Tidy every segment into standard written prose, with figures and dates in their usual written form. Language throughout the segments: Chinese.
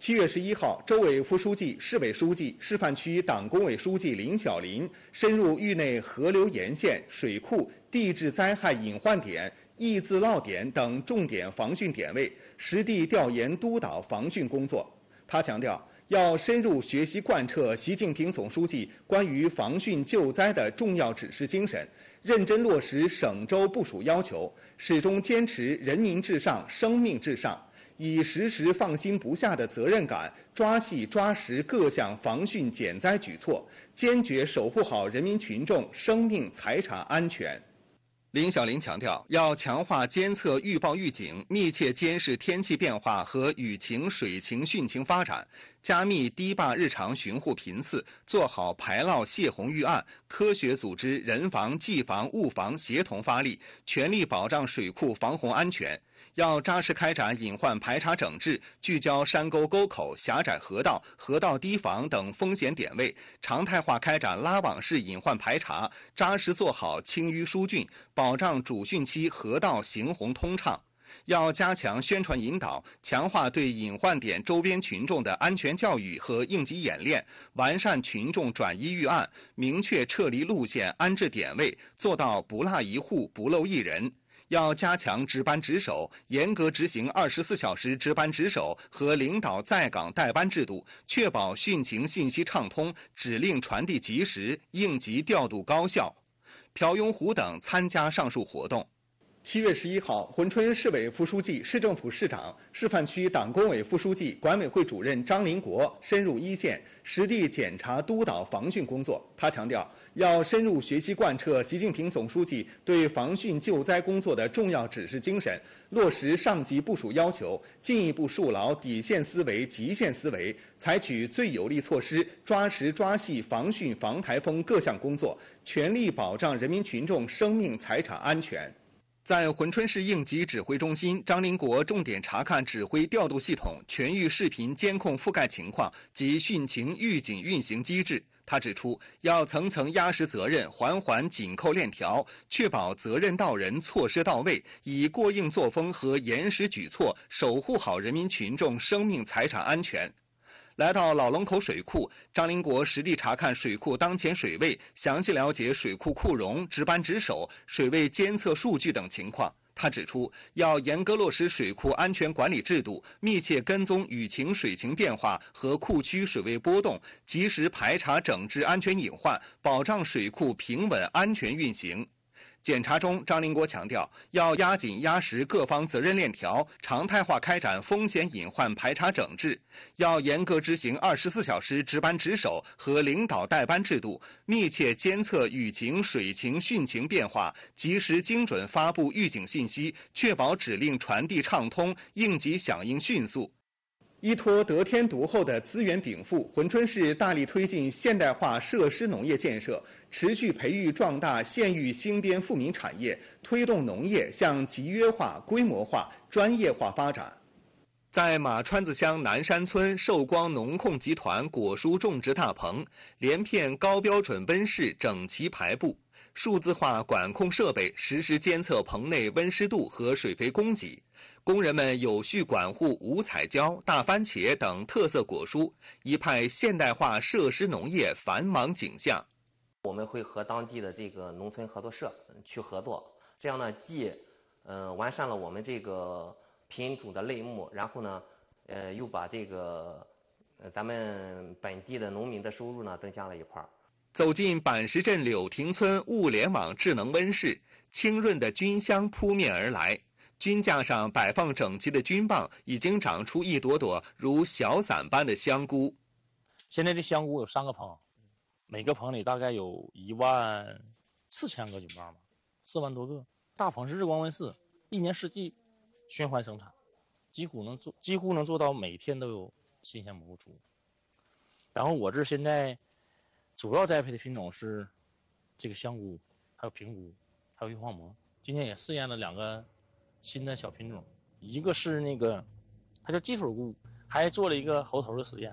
7月11号，州委副书记、市委书记、示范区党工委书记林小林深入域内河流沿线、水库、地质灾害隐患点、易自涝点等重点防汛点位，实地调研督导防汛工作。他强调，要深入学习贯彻习近平总书记关于防汛救灾的重要指示精神，认真落实省州部署要求，始终坚持人民至上、生命至上。以时时放心不下的责任感，抓细抓实各项防汛减灾举措，坚决守护好人民群众生命财产安全。林小林强调，要强化监测预报预警，密切监视天气变化和雨情、水情、汛情发展，加密堤坝日常巡护频次，做好排涝泄洪预案，科学组织人防、技防、物防协同发力，全力保障水库防洪安全。要扎实开展隐患排查整治，聚焦山沟沟口、狭窄河道、河道堤防等风险点位，常态化开展拉网式隐患排查，扎实做好清淤疏浚，保障主汛期河道行洪通畅。要加强宣传引导，强化对隐患点周边群众的安全教育和应急演练，完善群众转移预案，明确撤离路线、安置点位，做到不落一户、不漏一人。要加强值班值守，严格执行24小时值班值守和领导在岗带班制度，确保汛情信息畅通，指令传递及时，应急调度高效。朴永虎等参加上述活动。7月11号，珲春市委副书记、市政府市长、示范区党工委副书记、管委会主任张林国深入一线，实地检查督导防汛工作。他强调，要深入学习贯彻习近平总书记对防汛救灾工作的重要指示精神，落实上级部署要求，进一步树牢底线思维、极限思维，采取最有力措施，抓实抓细防汛防台风各项工作，全力保障人民群众生命财产安全。在珲春市应急指挥中心，张林国重点查看指挥调度系统全域视频监控覆盖情况及汛情预警运行机制。他指出，要层层压实责任，环环紧扣链条，确保责任到人、措施到位，以过硬作风和严实举措守护好人民群众生命财产安全。来到老龙口水库，张林国实地查看水库当前水位，详细了解水库库容、值班值守、水位监测数据等情况。他指出，要严格落实水库安全管理制度，密切跟踪雨情、水情变化和库区水位波动，及时排查整治安全隐患，保障水库平稳安全运行。检查中，张林国强调，要压紧压实各方责任链条，常态化开展风险隐患排查整治，要严格执行24小时值班值守和领导带班制度，密切监测雨情、水情、汛情变化，及时精准发布预警信息，确保指令传递畅通，应急响应迅速。依托得天独厚的资源禀赋，珲春市大力推进现代化设施农业建设，持续培育壮大县域新编富民产业，推动农业向集约化、规模化、专业化发展。在马川子乡南山村寿光农控集团果蔬种植大棚，连片高标准温室整齐排布，数字化管控设备实时监测棚内温湿度和水肥供给。工人们有序管护五彩椒、大番茄等特色果蔬，一派现代化设施农业繁忙景象。 我们会和当地的这个农村合作社去合作，这样呢，既完善了我们这个品种的类目，然后呢，又把这个咱们本地的农民的收入呢增加了一块。 走进板石镇柳亭村物联网智能温室，清润的菌香扑面而来。菌架上摆放整齐的菌棒，已经长出一朵朵如小伞般的香菇。 现在的香菇有3个棚，每个棚里大概有14000个菌棒吧，4万多个。大棚是日光温室，一年四季循环生产，几乎能做到每天都有新鲜蘑菇出。然后我这现在主要栽培的品种是这个香菇，还有平菇，还有玉黄蘑。今年也试验了2个新的小品种，一个是那个它叫鸡腿菇，还做了一个猴头的实验。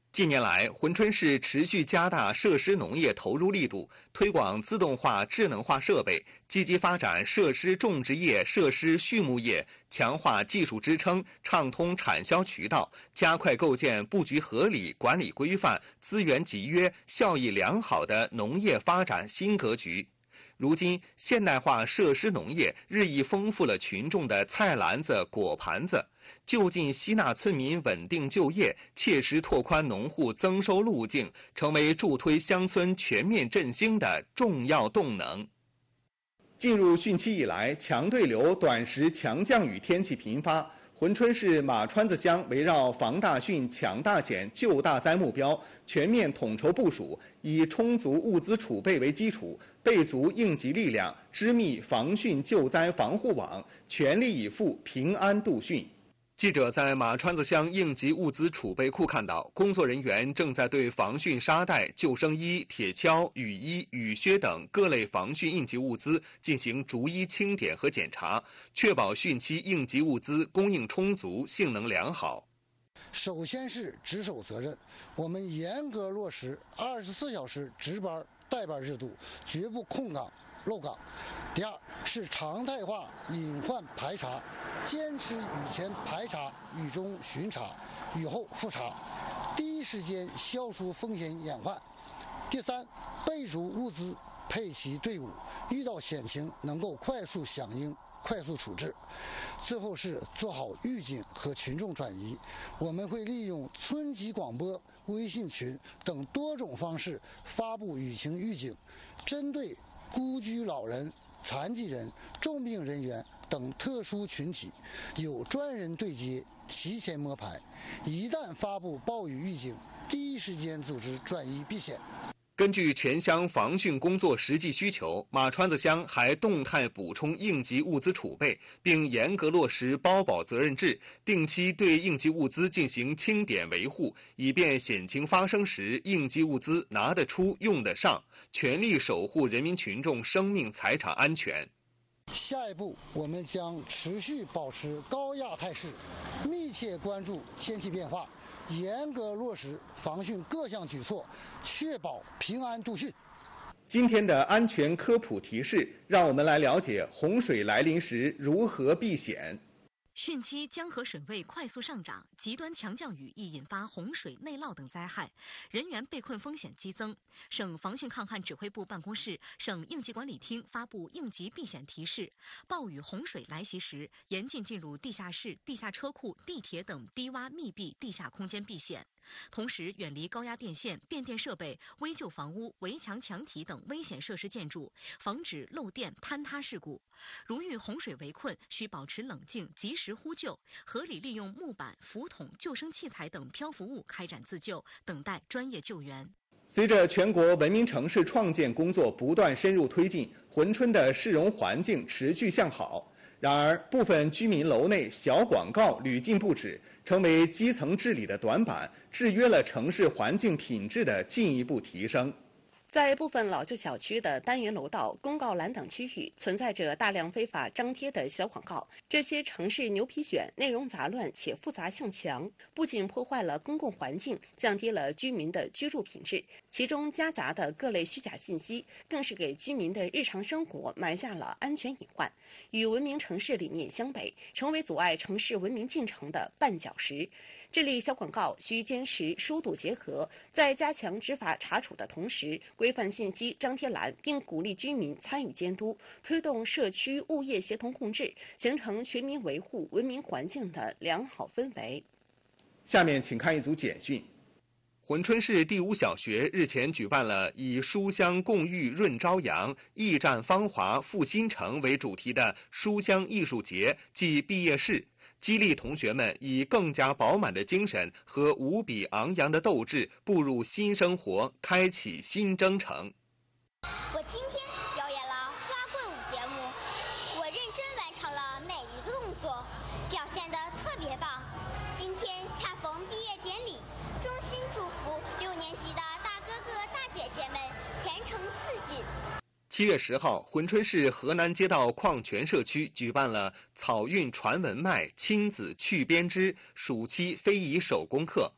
近年来，珲春市持续加大设施农业投入力度，推广自动化、智能化设备，积极发展设施种植业、设施畜牧业，强化技术支撑，畅通产销渠道，加快构建布局合理、管理规范、资源集约、效益良好的农业发展新格局。如今，现代化设施农业日益丰富了群众的菜篮子、果盘子，就近吸纳村民稳定就业，切实拓宽农户增收路径，成为助推乡村全面振兴的重要动能。进入汛期以来，强对流、短时强降雨天气频发。珲春市马川子乡围绕防大汛、抢大险、救大灾目标，全面统筹部署，以充足物资储备为基础，备足应急力量，织密防汛救灾防护网，全力以赴平安度汛。记者在马川子乡应急物资储备库看到，工作人员正在对防汛沙袋、救生衣、铁锹、雨衣、雨靴等各类防汛应急物资进行逐一清点和检查，确保汛期应急物资供应充足、性能良好。 首先是值守责任，我们严格落实24小时值班带班制度，绝不空岗漏岗。第二是常态化隐患排查，坚持雨前排查、雨中巡查、雨后复查，第一时间消除风险隐患。第三，备足物资，配齐队伍，遇到险情能够快速响应、快速处置。最后是做好预警和群众转移，我们会利用村级广播、微信群等多种方式发布雨情预警，针对孤居老人、残疾人、重病人员等特殊群体，有专人对接，提前摸排，一旦发布暴雨预警，第一时间组织转移避险。 根据全乡防汛工作实际需求，马川子乡还动态补充应急物资储备，并严格落实包保责任制，定期对应急物资进行清点维护，以便险情发生时应急物资拿得出、用得上，全力守护人民群众生命财产安全。 下一步，我们将持续保持高压态势，密切关注天气变化，严格落实防汛各项举措，确保平安度汛。 今天的安全科普提示，让我们来了解洪水来临时如何避险。 汛期江河水位快速上涨，极端强降雨易引发洪水、内涝等灾害，人员被困风险激增。省防汛抗旱指挥部办公室、省应急管理厅发布应急避险提示：暴雨洪水来袭时，严禁进入地下室、地下车库、地铁等低洼密闭地下空间避险。同时，远离高压电线、变电设备、危旧房屋、围墙墙体等危险设施建筑，防止漏电坍塌事故。如遇洪水围困，需保持冷静，及时呼救，合理利用木板、浮筒、救生器材等漂浮物开展自救，等待专业救援。 随着全国文明城市创建工作不断深入推进，珲春的市容环境持续向好。然而，部分居民楼内小广告屡禁不止，成为基层治理的短板，制约了城市环境品质的进一步提升。 在部分老旧小区的单元楼道、公告栏等区域，存在着大量非法张贴的小广告。这些城市牛皮癣内容杂乱且复杂性强，不仅破坏了公共环境，降低了居民的居住品质。其中夹杂的各类虚假信息，更是给居民的日常生活埋下了安全隐患，与文明城市理念相违，成为阻碍城市文明进程的绊脚石。治理小广告需坚持疏堵结合，在加强执法查处的同时，规范信息张贴栏，并鼓励居民参与监督，推动社区物业协同控制，形成全民维护文明环境的良好氛围。 下面请看一组简讯。珲春市第5小学日前举办了以书香共育润朝阳、驿站芳华复新城为主题的书香艺术节暨毕业式，激励同学们以更加饱满的精神和无比昂扬的斗志步入新生活，开启新征程。 我今天表演了花棍舞节目，我认真完成了每一个动作，表现得特别棒。今天恰逢毕业典礼，衷心祝福6年级的大哥哥大姐姐们前程似锦。 7月10号，珲春市河南街道矿泉社区举办了草韵传文脉亲子趣编织暑期非遗手工课。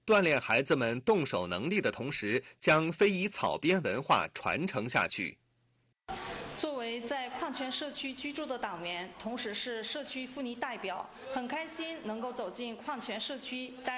锻炼孩子们动手能力的同时，将非遗草编文化传承下去。 作为在矿泉社区居住的党员，同时是社区妇女代表，很开心能够走进矿泉社区担